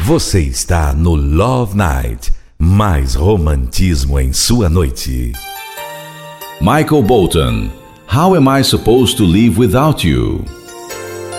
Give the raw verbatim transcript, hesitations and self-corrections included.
Você está no Love Night, mais romantismo em sua noite. Michael Bolton, How Am I Supposed to Live Without You?